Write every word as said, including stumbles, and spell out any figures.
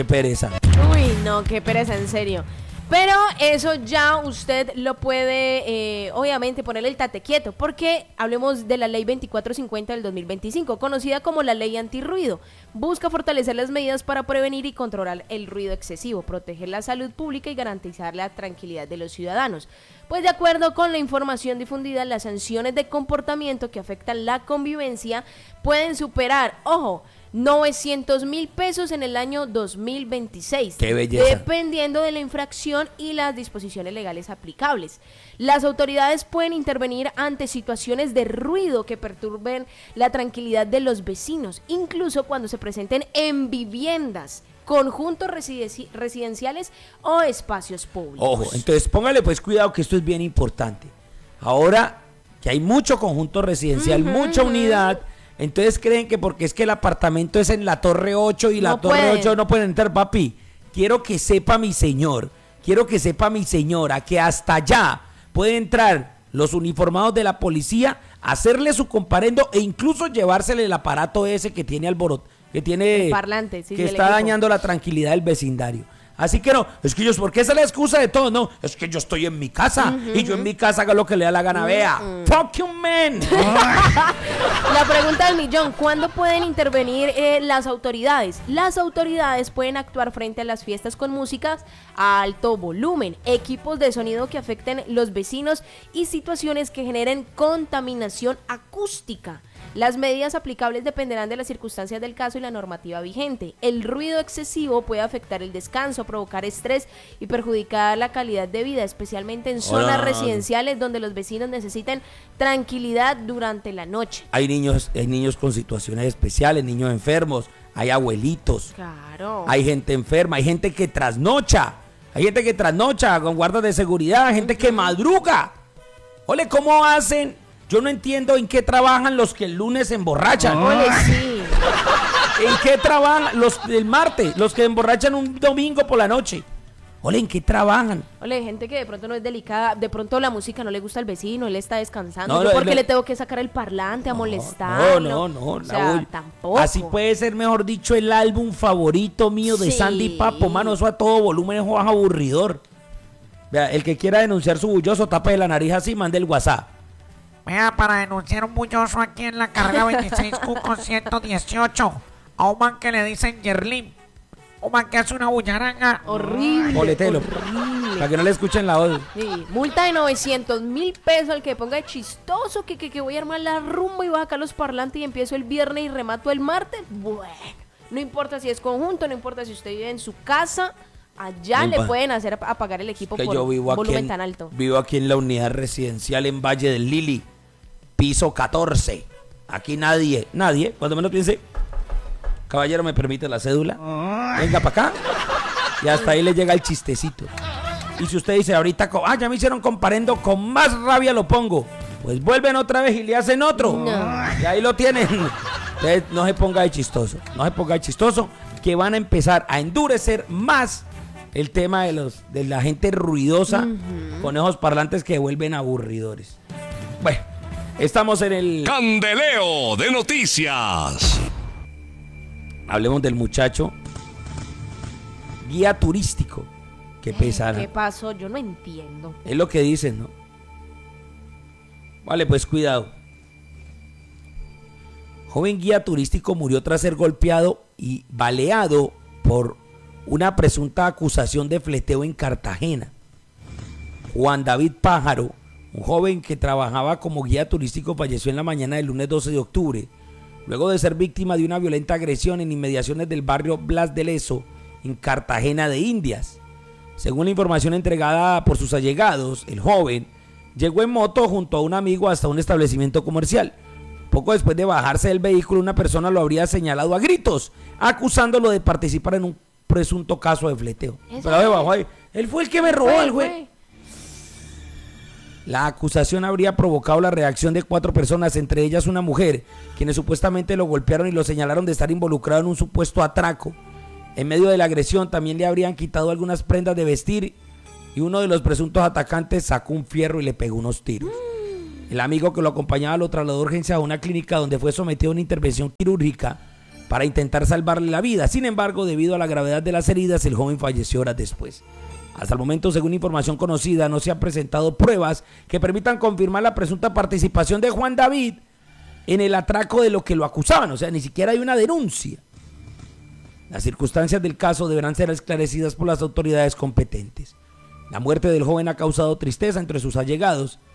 Qué pereza. Uy, no, qué pereza, en serio. Pero eso ya usted lo puede, eh, obviamente, ponerle el tate quieto, porque hablemos de la ley veinticuatro cincuenta del dos mil veinticinco, conocida como la ley antirruido. Busca fortalecer las medidas para prevenir y controlar el ruido excesivo, proteger la salud pública y garantizar la tranquilidad de los ciudadanos. Pues de acuerdo con la información difundida, las sanciones de comportamiento que afectan la convivencia pueden superar, ojo, novecientos mil pesos en el año dos mil veintiséis. ¡Qué belleza! Dependiendo de la infracción y las disposiciones legales aplicables. Las autoridades pueden intervenir ante situaciones de ruido que perturben la tranquilidad de los vecinos, incluso cuando se presenten en viviendas, conjuntos residenci- residenciales o espacios públicos. Ojo, entonces póngale pues cuidado que esto es bien importante. Ahora que hay mucho conjunto residencial, uh-huh, mucha unidad, entonces creen que porque es que el apartamento es en la Torre ocho y la no Torre pueden. ocho no pueden entrar, papi. Quiero que sepa mi señor, quiero que sepa mi señora que hasta allá pueden entrar los uniformados de la policía, hacerle su comparendo e incluso llevársele el aparato ese que tiene alborot, que tiene el parlante, sí, que está equipo. dañando la tranquilidad del vecindario. Así que no, es que yo, ¿por qué esa es la excusa de todo? No, es que yo estoy en mi casa, uh-huh, y yo en mi casa hago lo que le da la gana, uh-huh. Vea. Fuck you, man. La pregunta del millón, ¿cuándo pueden intervenir eh, las autoridades? Las autoridades pueden actuar frente a las fiestas con músicas a alto volumen, equipos de sonido que afecten los vecinos y situaciones que generen contaminación acústica. Las medidas aplicables dependerán de las circunstancias del caso y la normativa vigente. El ruido excesivo puede afectar el descanso, provocar estrés y perjudicar la calidad de vida, especialmente en zonas Hola. residenciales donde los vecinos necesitan tranquilidad durante la noche. Hay niños, hay niños con situaciones especiales, niños enfermos, hay abuelitos, claro. Hay gente enferma, hay gente que trasnocha, hay gente que trasnocha con guardas de seguridad, gente uh-huh. que madruga. Ole, ¿cómo hacen? Yo no entiendo en qué trabajan los que el lunes se emborrachan. Ole, sí. ¿En qué trabajan los del martes? Los que emborrachan un domingo por la noche. Ole, ¿en qué trabajan? Ole, gente que de pronto no es delicada, de pronto la música no le gusta al vecino, él está descansando. No, ¿Yo no, por qué no, le tengo que sacar el parlante a no, molestarlo? No, no, no. O sea, Raúl, tampoco. Así puede ser, mejor dicho, el álbum favorito mío de sí. Sandy Papo, mano, eso a todo volumen es aburridor. Vea, el que quiera denunciar su bulloso, tape de la nariz así, mande el WhatsApp. Vea, para denunciar un bulloso aquí en la carrera veintiséis Q con ciento dieciocho, a un man que le dicen Yerlin, un man que hace una bullaranga horrible, boletelo, horrible, para que no le escuchen la voz. Sí, multa de novecientos mil pesos al que ponga chistoso que, que, que voy a armar la rumba y voy a sacar los parlantes y empiezo el viernes y remato el martes. Bueno, no importa si es conjunto, no importa si usted vive en su casa, allá le pueden hacer apagar el equipo es que por yo vivo volumen aquí en, tan alto. Vivo aquí en la unidad residencial en Valle del Lili, piso catorce. Aquí nadie, nadie, cuando menos piense, caballero, ¿me permite la cédula? Venga para acá. Y hasta ahí le llega el chistecito. Y si usted dice ahorita, ah, ya me hicieron comparendo, con más rabia lo pongo, pues vuelven otra vez y le hacen otro. No. Y ahí lo tienen. Entonces, no se ponga de chistoso, no se ponga de chistoso, que van a empezar a endurecer más el tema de los de la gente ruidosa, uh-huh, con esos parlantes que vuelven aburridores. Bueno, estamos en el Candeleo de Noticias. Hablemos del muchacho guía turístico. Qué pesada. ¿Qué pasó? Yo no entiendo. Es lo que dicen, ¿no? Vale, pues cuidado. Joven guía turístico murió tras ser golpeado y baleado por una presunta acusación de fleteo en Cartagena. Juan David Pájaro, un joven que trabajaba como guía turístico, falleció en la mañana del lunes doce de octubre, luego de ser víctima de una violenta agresión en inmediaciones del barrio Blas de Lezo, en Cartagena de Indias. Según la información entregada por sus allegados, el joven llegó en moto junto a un amigo hasta un establecimiento comercial. Poco después de bajarse del vehículo, una persona lo habría señalado a gritos, acusándolo de participar en un presunto caso de fleteo. Pero de bajó ahí. Él fue el que me robó, el güey. La acusación habría provocado la reacción de cuatro personas, entre ellas una mujer, quienes supuestamente lo golpearon y lo señalaron de estar involucrado en un supuesto atraco. En medio de la agresión también le habrían quitado algunas prendas de vestir y uno de los presuntos atacantes sacó un fierro y le pegó unos tiros. El amigo que lo acompañaba lo trasladó a urgencia a una clínica donde fue sometido a una intervención quirúrgica, para intentar salvarle la vida. Sin embargo, debido a la gravedad de las heridas, el joven falleció horas después. Hasta el momento, según información conocida, no se han presentado pruebas que permitan confirmar la presunta participación de Juan David en el atraco de lo que lo acusaban. O sea, ni siquiera hay una denuncia. Las circunstancias del caso deberán ser esclarecidas por las autoridades competentes. La muerte del joven ha causado tristeza entre sus allegados,